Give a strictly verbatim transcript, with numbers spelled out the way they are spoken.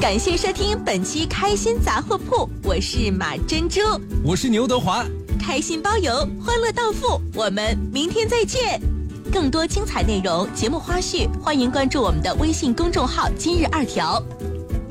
感谢收听本期开心杂货铺，我是马珍珠， 我是牛德华， 开心包邮，欢乐到付，我们明天再见。更多精彩内容、节目花絮，欢迎关注我们的微信公众号“今日二条”。